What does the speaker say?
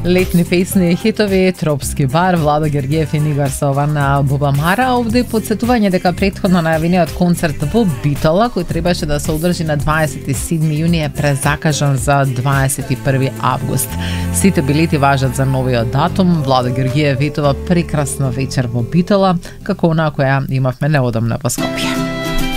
Летни песни, хитови, тропски бар, Владо Георгиев и Нигар Сован на Бубамара. Овде подсетување дека претходно најавениот концерт во Битола, кој требаше да се одржи на 27 јуни, е презакажан за 21 август. Сите билети важат за новиот датум. Владо Георгиев ветува прекрасна вечер во Битола, како она која имавме неодамна во Скопје.